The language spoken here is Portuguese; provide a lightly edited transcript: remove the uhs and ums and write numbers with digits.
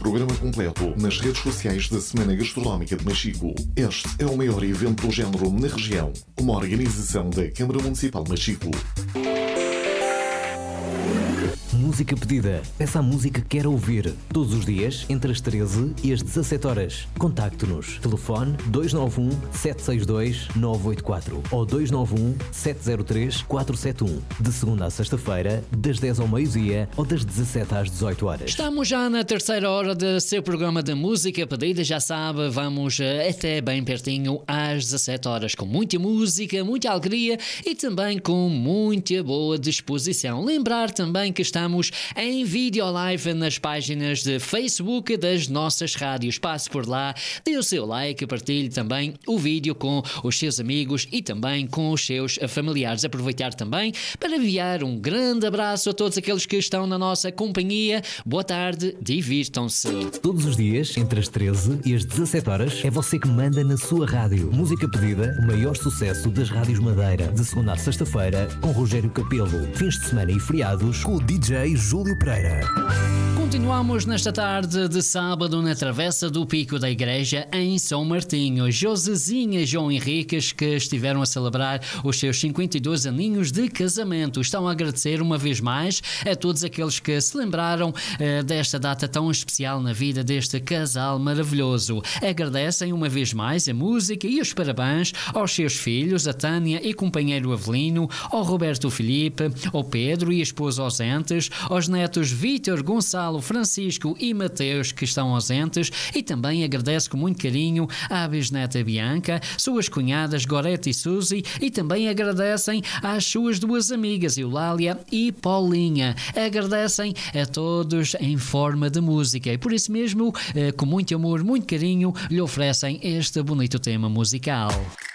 programa completo nas redes sociais da Semana Gastronómica de Machico. Este é o maior evento do género na região, uma organização da Câmara Municipal de Machico. Música pedida. Peça a música que quer ouvir. Todos os dias, entre as 13 e as 17 horas. Contacte-nos. Telefone 291-762-984 ou 291-703-471. De segunda à sexta-feira, das 10 ao meio-dia ou das 17 às 18 horas. Estamos já na terceira hora do seu programa de música pedida. Já sabe, vamos até bem pertinho às 17 horas. Com muita música, muita alegria e também com muita boa disposição. Lembrar também que estamos em vídeo live nas páginas de Facebook das nossas rádios. Passe por lá, dê o seu like, partilhe também o vídeo com os seus amigos e também com os seus familiares. Aproveitar também para enviar um grande abraço a todos aqueles que estão na nossa companhia. Boa tarde, divirtam-se. Todos os dias, entre as 13 e as 17 horas, é você que manda na sua rádio. Música pedida, o maior sucesso das rádios Madeira. De segunda à sexta-feira, com Rogério Capelo. Fins de semana e feriados, com o DJ Júlio Pereira. Continuamos nesta tarde de sábado na Travessa do Pico da Igreja em São Martinho. Josezinha e João Henriques, que estiveram a celebrar os seus 52 aninhos de casamento, estão a agradecer uma vez mais a todos aqueles que se lembraram desta data tão especial na vida deste casal maravilhoso. Agradecem uma vez mais a música e os parabéns aos seus filhos, a Tânia e companheiro Avelino, ao Roberto Filipe, ao Pedro e a esposa ausentes, aos netos Vítor, Gonçalo, Francisco e Mateus, que estão ausentes, e também agradece com muito carinho à bisneta Bianca, suas cunhadas Gorete e Suzy, e também agradecem às suas duas amigas Eulália e Paulinha. Agradecem a todos em forma de música e por isso mesmo, com muito amor, muito carinho, lhe oferecem este bonito tema musical.